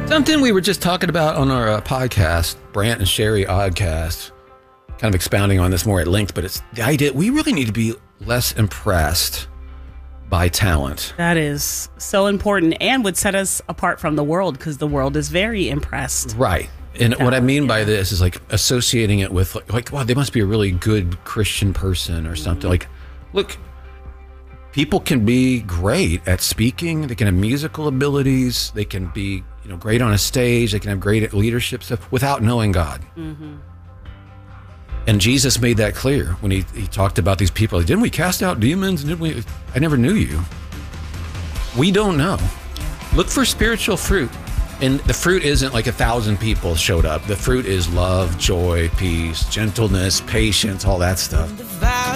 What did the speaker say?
Something we were just talking about on our podcast, Brant and Sherry Oddcast, kind of expounding on this more at length, but it's the idea we really need to be less impressed by talent. That is so important and would set us apart from the world because the world is very impressed. Right. And what I mean by this is like associating it with like, wow, they must be a really good Christian person or something. Like, look, people can be great at speaking. They can have musical abilities. They can be, great on a stage. They can have great leadership stuff without knowing God. Mm-hmm. And Jesus made that clear when he talked about these people. Like, didn't we cast out demons? Didn't we? I never knew you. We don't know. Look for spiritual fruit. And the fruit isn't like 1,000 people showed up. The fruit is love, joy, peace, gentleness, patience, all that stuff.